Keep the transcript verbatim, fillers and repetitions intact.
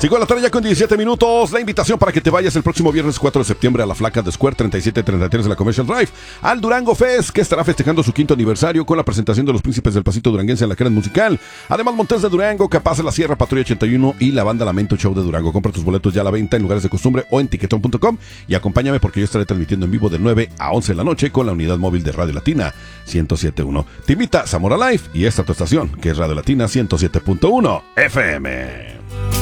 Sigo la tarde ya con diecisiete minutos. La invitación para que te vayas el próximo viernes cuatro de septiembre a la Flaca de Square treinta y siete treinta y tres de la Commercial Drive al Durango Fest, que estará festejando su quinto aniversario con la presentación de los Príncipes del Pasito Duranguense en la Gran Musical. Además, Montes de Durango, Capaz de la Sierra, Patrulla ochenta y uno y la banda Lamento Show de Durango. Compra tus boletos ya a la venta en lugares de costumbre o en tiquetón punto com y acompáñame porque yo estaré transmitiendo en vivo de nueve a once de la noche con la unidad móvil de Radio Latina ciento siete punto uno. Te invita Zamora Live y esta tu estación, que es Radio Latina ciento siete punto uno F M.